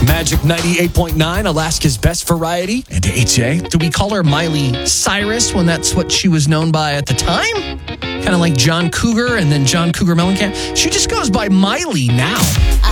Magic 98.9, Alaska's best variety. And AJ, do we call her Miley Cyrus when that's what she was known by at the time? Kind of like John Cougar and then John Cougar Mellencamp. She just goes by Miley now.